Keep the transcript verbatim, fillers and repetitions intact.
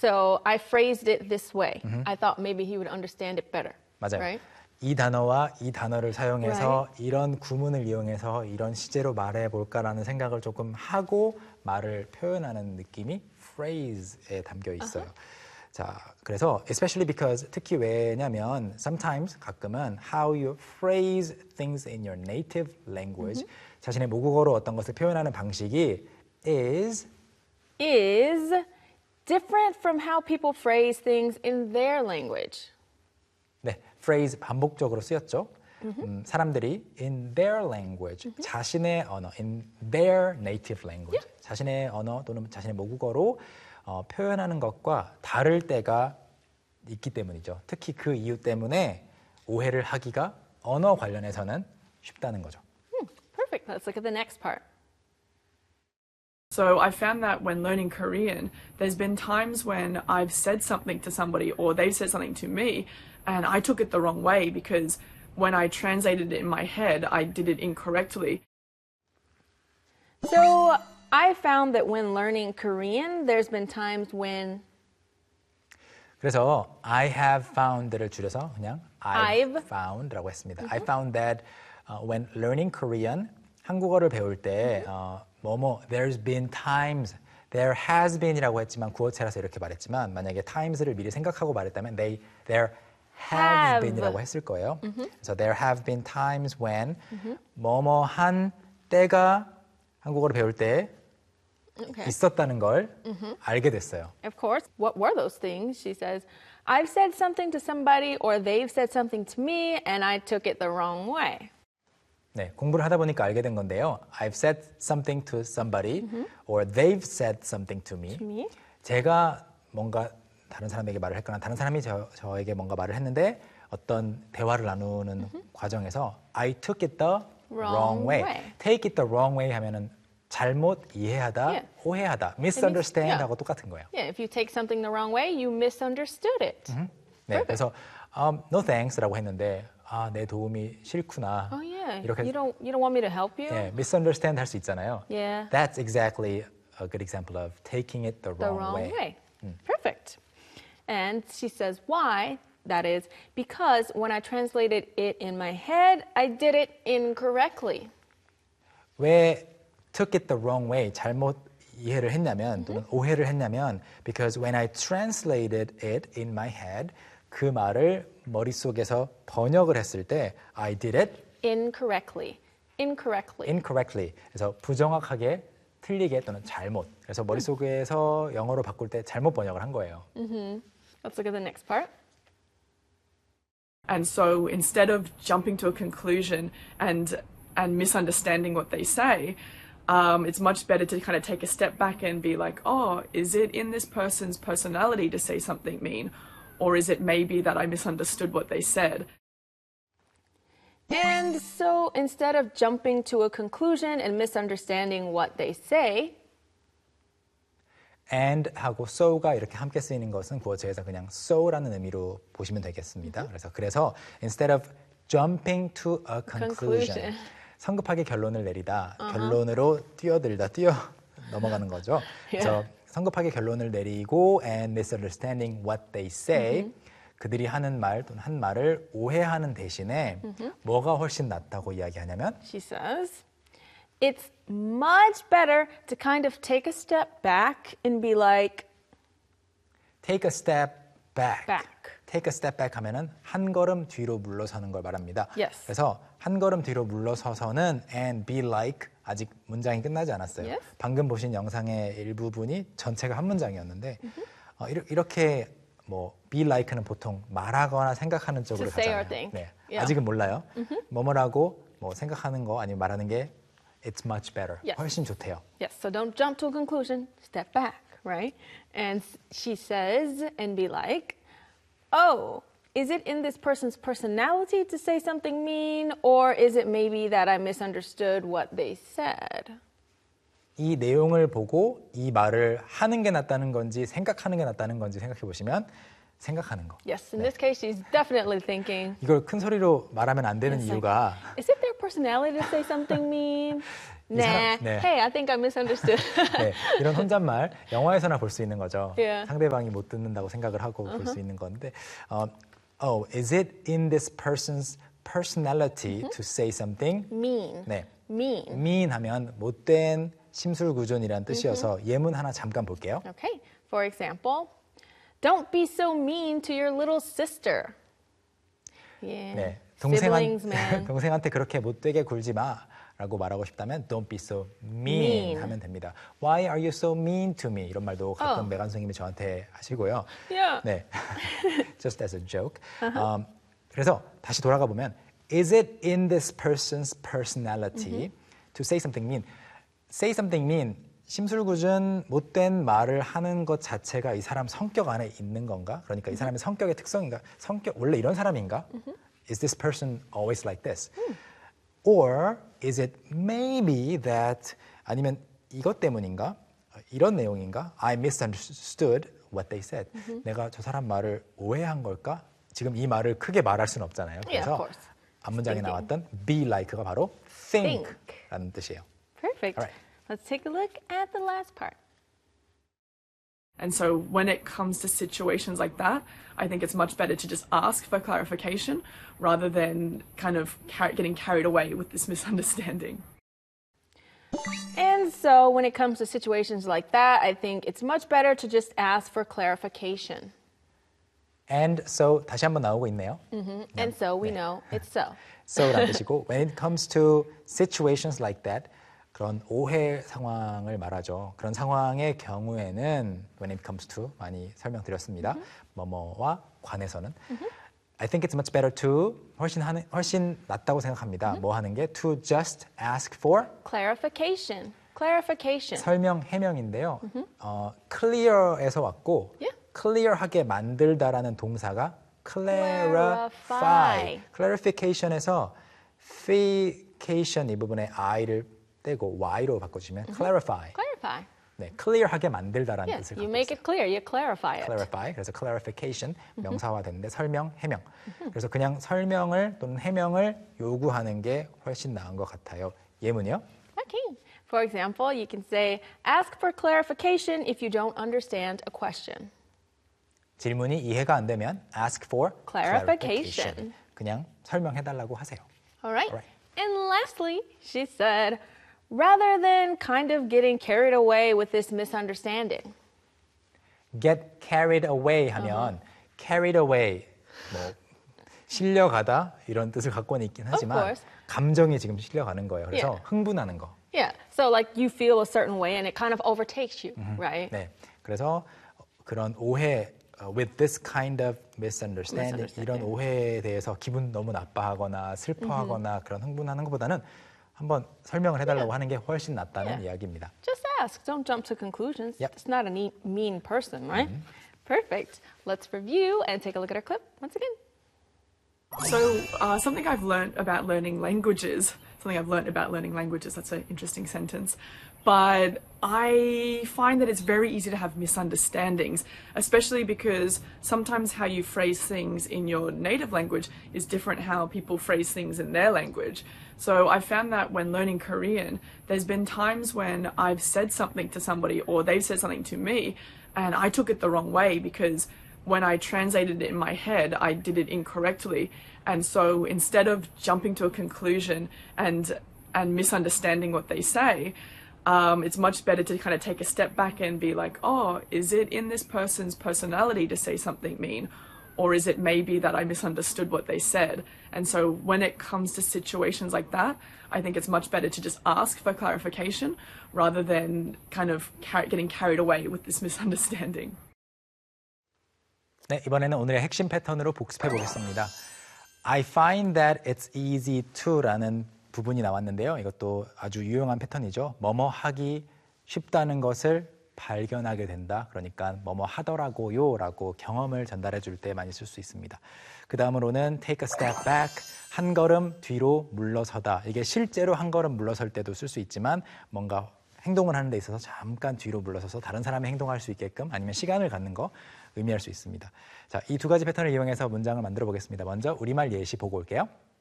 So I phrased it this way. Mm-hmm. I thought maybe he would understand it better. 맞아요. Right? 이 단어와 이 단어를 사용해서 Right. 이런 구문을 이용해서 이런 시제로 말해볼까라는 생각을 조금 하고 말을 표현하는 느낌이 phrase에 담겨 있어요. Uh-huh. 자, 그래서 especially because 특히 왜냐면 sometimes 가끔은 how you phrase things in your native language mm-hmm. 자신의 모국어로 어떤 것을 표현하는 방식이 is is different from how people phrase things in their language. 네, phrase 반복적으로 쓰였죠. Mm-hmm. 음, 사람들이 in their language, mm-hmm. 자신의 언어, in their native language, yeah. 자신의 언어 또는 자신의 모국어로 어, 표현하는 것과 다를 때가 있기 때문이죠. 특히 그 이유 때문에 오해를 하기가 언어 관련해서는 쉽다는 거죠. Hmm, perfect. Let's look at the next part. So I found that when learning Korean, there's been times when I've said something to somebody or they've said something to me and I took it the wrong way because when I translated it in my head, I did it incorrectly. So I found that when learning Korean, there's been times when 그래서 I have found를 줄여서 그냥 I've, I've found라고 했습니다. Mm-hmm. I found that uh, when learning Korean, 한국어를 배울 때 mm-hmm. uh, 뭐뭐 there's been times, there has been이라고 했지만 구어체라서 이렇게 말했지만 만약에 times를 미리 생각하고 말했다면 they, there have, have. been이라고 했을 거예요. Mm-hmm. 그래서 there have been times when mm-hmm. 뭐뭐 한 때가 한국어를 배울 때 okay. 있었다는 걸 mm-hmm. 알게 됐어요. Of course. What were those things? She says, I've said something to somebody or they've said something to me and I took it the wrong way. 네, 공부를 하다 보니까 알게 된 건데요. I've said something to somebody mm-hmm. or they've said something to me. To me? 제가 뭔가 다른 사람에게 말을 했거나 다른 사람이 저, 저에게 뭔가 말을 했는데 어떤 대화를 나누는 mm-hmm. 과정에서 I took it the wrong, wrong way. way. Take it the wrong way 하면은 잘못 이해하다, yeah. 오해하다, misunderstand 하고 yeah. 똑같은 거예요. Yeah, if you take something the wrong way, you misunderstood it. Mm-hmm. 네, 그래서 um, no thanks라고 했는데 아, 내 도움이 싫구나. Oh yeah. 이렇게 You don't you don't want me to help you? 예, misunderstand 할 수 있잖아요. Yeah. That's exactly a good example of taking it the wrong, the wrong way. way. 음. Perfect. And she says why? That is because when I translated it in my head, I did it incorrectly. 왜 took it the wrong way 잘못 이해를 했냐면 또는 mm-hmm. 오해를 했냐면 because when I translated it in my head 그 말을 머릿속에서 번역을 했을 때 I did it incorrectly. Incorrectly. incorrectly. 그래서 부정확하게 틀리게 또는 잘못. 그래서 머릿속에서 영어로 바꿀 때 잘못 번역을 한 거예요. Mm-hmm. Let's look at the next part. And so instead of jumping to a conclusion and and misunderstanding what they say, um, it's much better to kind of take a step back and be like, oh, is it in this person's personality to say something mean? Or is it maybe that I misunderstood what they said? And so instead of jumping to a conclusion and misunderstanding what they say, and 하고 so가 이렇게 함께 쓰이는 것은 구어체에서 그냥 so라는 의미로 보시면 되겠습니다. 그래서 그래서 instead of jumping to a conclusion, conclusion. 성급하게 결론을 내리다, uh-huh. 결론으로 뛰어들다, 뛰어 넘어가는 거죠. Yeah. 그래서 성급하게 결론을 내리고 and misunderstanding what they say, mm-hmm. 그들이 하는 말 또는 한 말을 오해하는 대신에 mm-hmm. 뭐가 훨씬 낫다고 이야기하냐면 She says, it's much better to kind of take a step back and be like take a step back. back. take a step back 하면은 한 걸음 뒤로 물러서는 걸 말합니다. Yes. 그래서 한 걸음 뒤로 물러서서는 and be like 아직 문장이 끝나지 않았어요. Yes. 방금 보신 영상의 일부분이 전체가 한 문장이었는데 mm-hmm. 어, 이렇게 뭐 be like는 보통 말하거나 생각하는 쪽으로 to say 가잖아요. or think. 네. Yeah. 아직은 몰라요. Mm-hmm. 뭐뭐라고 뭐 생각하는 거 아니면 말하는 게 it's much better. Yes. 훨씬 좋대요. Yes, so don't jump to a conclusion, step back, right? And she says and be like, oh, is it in this person's personality to say something mean, or is it maybe that I misunderstood what they said? 이 내용을 보고 이 말을 하는 게 낫다는 건지 생각하는 게 낫다는 건지 생각해 보시면 생각하는 거. Yes, in this case, she's definitely thinking, 이걸 큰 소리로 말하면 안 되는 It's like, 이유가 is it their personality to say something mean? 이 Nah, 사람- 네. hey, I think I misunderstood. 네, 이런 혼잣말 영화에서나 볼 수 있는 거죠. Yeah. 상대방이 못 듣는다고 생각을 하고 볼 수 있는 건데, 어, oh, is it in this person's personality to say something? Mean. 네, Mean. mean 하면 못된 심술구존이라는 뜻이어서 예문 하나 잠깐 볼게요. Okay, for example, don't be so mean to your little sister. Yeah. 네, Siblings, 동생한, man. 동생한테 그렇게 못되게 굴지 마. 라고 말하고 싶다면 don't be so mean, Mean. 하면 됩니다. Why are you so mean to me? 이런 말도 가끔 어. 메간 선생님이 저한테 하시고요. Yeah. 네, just as a joke. Um, 그래서 다시 돌아가 보면 is it in this person's personality to say something mean? Say something mean. 심술궂은 못된 말을 하는 것 자체가 이 사람 성격 안에 있는 건가? 그러니까 이 사람의 성격의 특성인가? 성격 원래 이런 사람인가? Is this person always like this? Or is it maybe that 아니면 이것 때문인가? 이런 내용인가? I misunderstood what they said. 내가 저 사람 말을 오해한 걸까? 지금 이 말을 크게 말할 수는 없잖아요. Yeah, of 그래서 course. 앞문장에 Thinking. 나왔던 be like가 바로 think라는 뜻이에요. Perfect. All right. Let's take a look at the last part. And so when it comes to situations like that, I think it's much better to just ask for clarification rather than kind of car- getting carried away with this misunderstanding. And so when it comes to situations like that, I think it's much better to just ask for clarification. And so 다시 한번 나오고 있네요. And so we know it's so. so라는 뜻이고 when it comes to situations like that 그런 오해 상황을 말하죠. 그런 상황의 경우에는 when it comes to 많이 설명드렸습니다. 뭐뭐와 관해서는 I think it's much better to 훨씬 하는 훨씬 낫다고 생각합니다. 뭐 하는 게 to just ask for Clarification. Clarification. 설명 해명인데요. 어, clear에서 왔고 Yeah. clear하게 만들다라는 동사가 clarify. Clarify. clarification에서 fication 이 부분에 i를 떼고 y로 바꿔주시면 clarify. Clarify. 네, clear하게 만들다라는 Yes, 뜻을 you 갖고 make 있어요. it clear. You clarify it. clarify. 그래서 clarification 명사화 됐는데 설명, 해명. 그래서 그냥 설명을 또는 해명을 요구하는 게 훨씬 나은 것 같아요. 예문이요. Okay. For example, you can say, ask for clarification if you don't understand a question. 질문이 이해가 안 되면 ask for Clarification. 그냥 설명해달라고 하세요. All right. All right. And lastly, she said, rather than kind of getting carried away with this misunderstanding. get carried away 하면 carried away 뭐 실려가다 이런 뜻을 갖고는 있긴 하지만 course. 감정이 지금 실려가는 거예요. 그래서 Yeah. 흥분하는 거. Yeah. So like you feel a certain way and it kind of overtakes you, right? 네. 그래서 그런 오해 uh, with this kind of misunderstanding, Misunderstanding. 이런 오해에 대해서 기분 너무 나빠하거나 슬퍼하거나 그런 흥분하는 것보다는 한번 설명을 해달라고 하는 게 훨씬 낫다는 Yeah. 이야기입니다. Just ask. Don't jump to conclusions. Yep. It's not a neat, mean person, right? Perfect. Let's review and take a look at our clip once again. So, uh, something I've learned about learning languages, something I've learned about learning languages, that's an interesting sentence, but I find that it's very easy to have misunderstandings, especially because sometimes how you phrase things in your native language is different how people phrase things in their language. So I found that when learning Korean, there's been times when I've said something to somebody or they've said something to me and I took it the wrong way because when I translated it in my head, I did it incorrectly. And so instead of jumping to a conclusion and and misunderstanding what they say, um, it's much better to kind of take a step back and be like, oh, is it in this person's personality to say something mean? Or is it maybe that I misunderstood what they said? And so when it comes to situations like that, I think it's much better to just ask for clarification rather than kind of car- getting carried away with this misunderstanding. 네, 이번에는 오늘의 핵심 패턴으로 복습해 보겠습니다. I find that it's easy to라는 부분이 나왔는데요. 이것도 아주 유용한 패턴이죠. 뭐뭐 하기 쉽다는 것을 발견하게 된다. 그러니까 뭐뭐 하더라고요 라고 경험을 전달해 줄 때 많이 쓸 수 있습니다. 그 다음으로는 take a step back, 한 걸음 뒤로 물러서다. 이게 실제로 한 걸음 물러설 때도 쓸 수 있지만 뭔가 행동을 하는 데 있어서 잠깐 뒤로 물러서서 다른 사람이 행동할 수 있게끔 아니면 시간을 갖는 거 의미할 수 있습니다. 자, 이 두 가지 패턴을 이용해서 문장을 만들어 보겠습니다. 먼저 우리말 예시 보고 올게요.